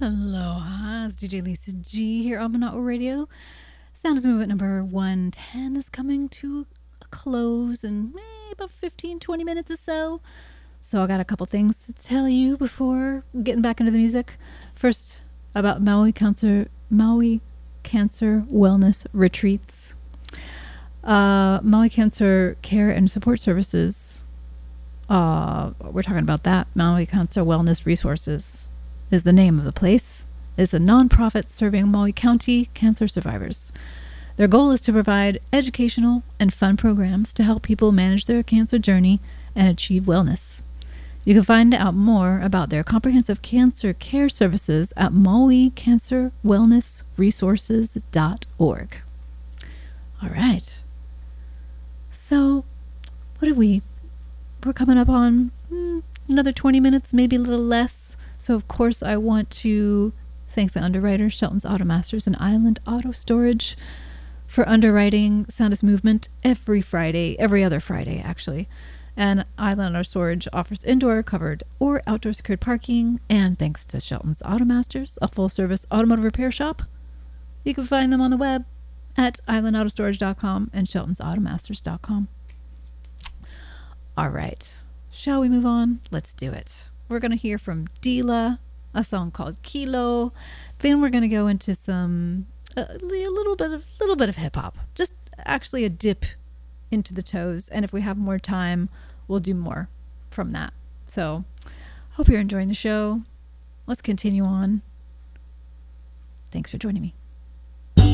Aloha, it's DJ Lisa G here on Monotwo Radio. Sound is Movement number 110 is coming to a close in about 15-20 minutes or so. So I got a couple things to tell you before getting back into the music. First, about Maui Cancer Wellness Retreats. Maui Cancer Care and Support Services. We're talking about that. Maui Cancer Wellness Resources is the name of the place. It's a nonprofit serving Maui County cancer survivors. Their goal is to provide educational and fun programs to help people manage their cancer journey and achieve wellness. You can find out more about their comprehensive cancer care services at mauicancerwellnessresources.org. All right. So, we're coming up on another 20 minutes, maybe a little less. So, of course, I want to thank the underwriters, Shelton's Auto Masters and Island Auto Storage, for underwriting Sound is Movement every other Friday, actually. And Island Auto Storage offers indoor, covered, or outdoor secured parking. And thanks to Shelton's Auto Masters, a full-service automotive repair shop. You can find them on the web at islandautostorage.com and sheltonsautomasters.com. All right. Shall we move on? Let's do it. We're going to hear from Dila, a song called Kilo. Then we're going to go into a little bit of hip hop. Just actually a dip into the toes. And if we have more time, we'll do more from that. So, hope you're enjoying the show. Let's continue on. Thanks for joining me.